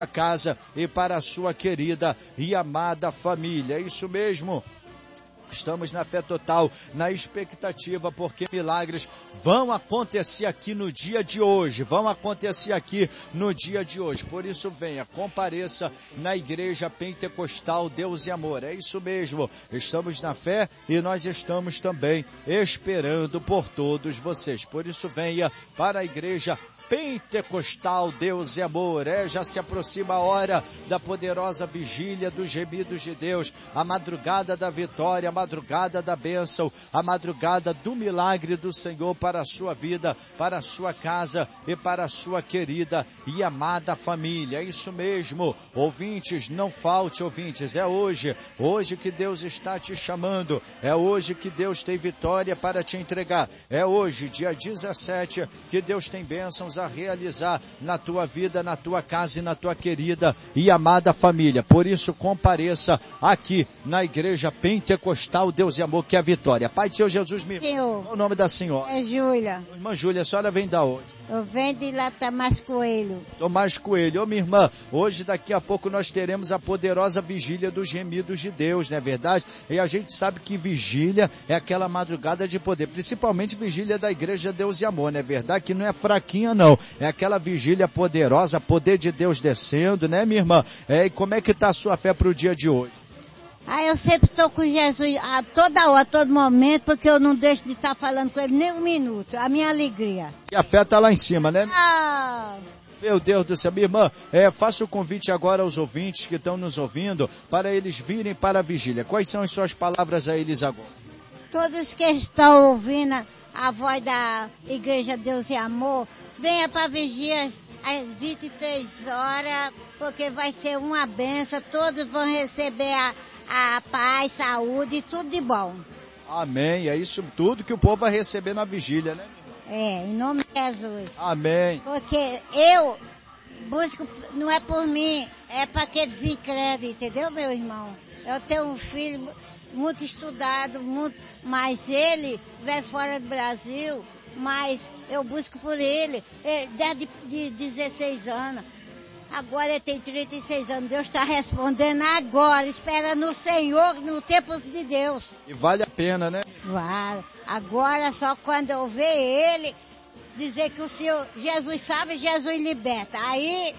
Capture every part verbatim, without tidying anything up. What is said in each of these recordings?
casa e para a sua querida e amada família. É isso mesmo. Estamos na fé total, na expectativa, porque milagres vão acontecer aqui no dia de hoje, vão acontecer aqui no dia de hoje. Por isso venha, compareça na Igreja Pentecostal Deus e Amor. É isso mesmo, estamos na fé e nós estamos também esperando por todos vocês. Por isso venha para a Igreja Pentecostal Deus e Amor. É, já se aproxima a hora da poderosa vigília dos gemidos de Deus, a madrugada da vitória, a madrugada da bênção, a madrugada do milagre do Senhor para a sua vida, para a sua casa e para a sua querida e amada família. É isso mesmo, ouvintes, não falte, ouvintes, é hoje, hoje que Deus está te chamando, é hoje que Deus tem vitória para te entregar, é hoje, dia dezessete, que Deus tem bênçãos a realizar na tua vida, na tua casa e na tua querida e amada família. Por isso compareça aqui na Igreja Pentecostal Deus e Amor, que é a vitória. Pai do Senhor Jesus, me Senhor, qual o nome da senhora? É Júlia. Irmã Júlia, a senhora vem da onde? Eu venho de lá Tomás Coelho. Tomás Coelho. Ô minha irmã, hoje daqui a pouco nós teremos a poderosa vigília dos gemidos de Deus, não é verdade? E a gente sabe que vigília é aquela madrugada de poder, principalmente vigília da Igreja Deus e Amor, não é verdade? Que não é fraquinha não, é aquela vigília poderosa, poder de Deus descendo, né minha irmã? É, e como é que está a sua fé para o dia de hoje? Ah, eu sempre estou com Jesus a toda hora, a todo momento, porque eu não deixo de estar falando com ele nem um minuto. A minha alegria. E a fé está lá em cima, né? Ah! Meu Deus do céu, minha irmã, é, faça o convite agora aos ouvintes que estão nos ouvindo, para eles virem para a vigília. Quais são as suas palavras a eles agora? Todos que estão ouvindo a voz da Igreja Deus e Amor, venha para a vigília às vinte e três horas, porque vai ser uma benção, todos vão receber a, a paz, saúde e tudo de bom. Amém, é isso tudo que o povo vai receber na vigília, né? É, em nome de Jesus. Amém. Porque eu busco, não é por mim, é para aqueles incrédulos, entendeu, meu irmão? Eu tenho um filho muito estudado, muito, mas ele vai fora do Brasil, mas eu busco por ele, ele desde de dezesseis anos, agora ele tem trinta e seis anos, Deus está respondendo agora, espera no Senhor, no tempo de Deus. E vale a pena, né? Vale, agora só quando eu ver ele, dizer que o Senhor, Jesus sabe, Jesus liberta, aí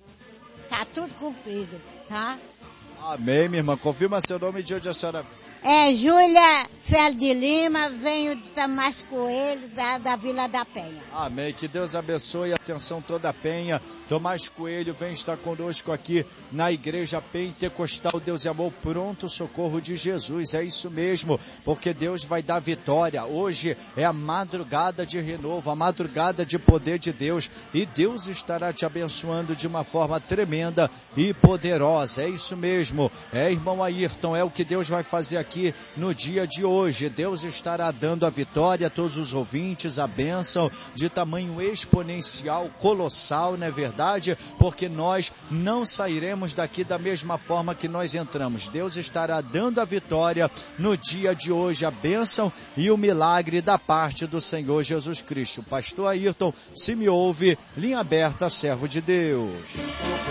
tá tudo cumprido, tá? Amém, minha irmã. Confirma seu nome de onde a senhora... É Júlia Félix de Lima, venho de Tomás Coelho, da, da Vila da Penha. Amém. Que Deus abençoe. Atenção toda a Penha. Tomás Coelho vem estar conosco aqui na Igreja Pentecostal Deus e Amor, pronto socorro de Jesus. É isso mesmo, porque Deus vai dar vitória. Hoje é a madrugada de renovo, a madrugada de poder de Deus. E Deus estará te abençoando de uma forma tremenda e poderosa. É isso mesmo. É, irmão Ayrton, é o que Deus vai fazer aqui aqui no dia de hoje. Deus estará dando a vitória a todos os ouvintes, a bênção de tamanho exponencial, colossal, não é verdade? Porque nós não sairemos daqui da mesma forma que nós entramos. Deus estará dando a vitória no dia de hoje, a bênção e o milagre da parte do Senhor Jesus Cristo. Pastor Ayrton, se me ouve, linha aberta, servo de Deus.